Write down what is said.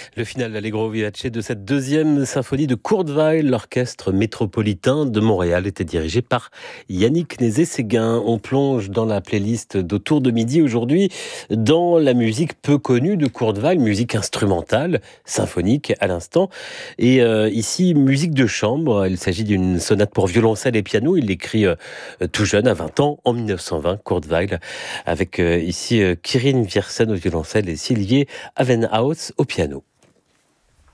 Le final d'Allegro vivace de cette deuxième symphonie de Kurt Weill, l'orchestre métropolitain de Montréal, était dirigé par Yannick Nézet-Séguin. On plonge dans la playlist d'Autour de midi aujourd'hui dans la musique peu connue de Kurt Weill, musique instrumentale, symphonique à l'instant. Et ici, musique de chambre. Il s'agit d'une sonate pour violoncelle et piano. Il l'écrit tout jeune, à 20 ans, en 1920, Kurt Weill, avec ici Kirin Viersen au violoncelle et Sylvie Avenhaus au piano.